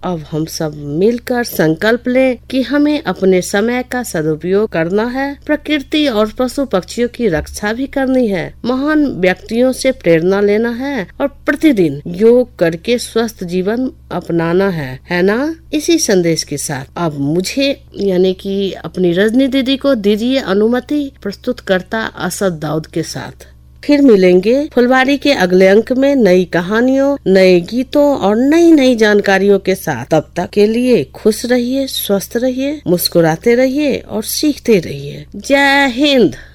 अब हम सब मिलकर संकल्प लें कि हमें अपने समय का सदुपयोग करना है, प्रकृति और पशु पक्षियों की रक्षा भी करनी है, महान व्यक्तियों से प्रेरणा लेना है और प्रतिदिन योग करके स्वस्थ जीवन अपनाना है ना। इसी संदेश के साथ अब मुझे यानी कि अपनी रजनी दीदी को दीजिए अनुमति प्रस्तुतकर्ता असद दाऊद के साथ। फिर मिलेंगे फुलवारी के अगले अंक में नई कहानियों, नए गीतों और नई जानकारियों के साथ। तब तक के लिए खुश रहिए, स्वस्थ रहिए, मुस्कुराते रहिए और सीखते रहिए। जय हिंद।